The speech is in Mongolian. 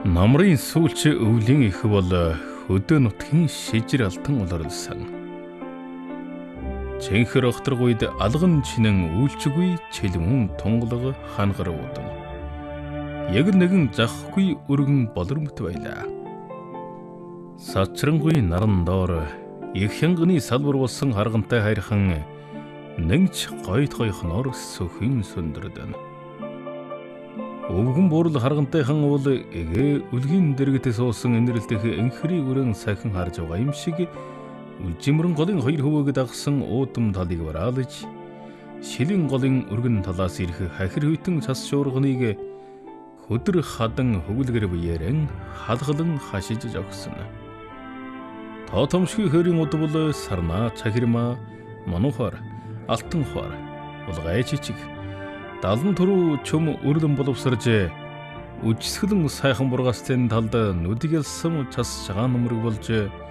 Намрын сүүлч өвлийн их бол хөдөө нутгийн шижир алтан улирлсан. Цэнхэр огторгуйд алган чинэн үйлчгүй чилмүн тунгалаг хангар уудан. Яг нэгэн захгүй өргөн болормт байлаа. Сачрангуй наран доор их хянганы салбар болсон харгантай хайрхан нэгч гойхноор сөхин сүндэрдэн. Өвгөн бурал харгантайхан уул эгэ үлгийн дэргэт суусан инэрлдэх энхри өрөн сахин харж байгаа юм шиг үлжимрэн голын хоёр хөвөөг дагсан уудам талыг вараалж шилэн голын өргөн талаас ирэх хахир хүйтэн цас шуурганыг хөдөр хадан хөвөлгөр биерэн халгалан хашиж жогсон. Тоотомшгүй хөрийн удвал сарна цахирма манухаар алтан хаар улгай чичиг далан түрүү чөм өрлөн боловсрж үжсгэлэн сайхан бургаастын талд нүдгэлсэм час цагаан нөмрөг болж